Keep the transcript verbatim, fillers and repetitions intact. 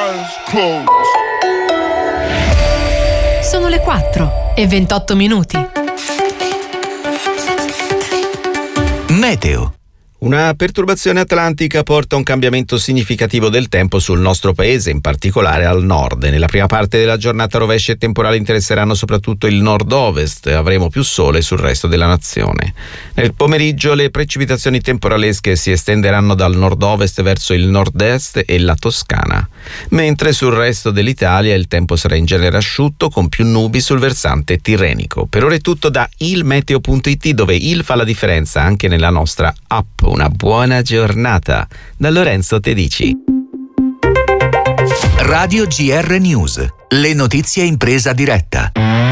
eyes closed. Sono le quattro e ventotto minuti. Meteo. Una perturbazione atlantica porta a un cambiamento significativo del tempo sul nostro paese, in particolare al nord. Nella prima parte della giornata rovesci e temporali interesseranno soprattutto il nord-ovest, avremo più sole sul resto della nazione. Nel pomeriggio le precipitazioni temporalesche si estenderanno dal nord-ovest verso il nord-est e la Toscana, mentre sul resto dell'Italia il tempo sarà in genere asciutto con più nubi sul versante tirrenico. Per ora è tutto da ilmeteo punto it, dove il fa la differenza anche nella nostra app. Una buona giornata da Lorenzo Tedici. Radio G R News, le notizie in presa diretta.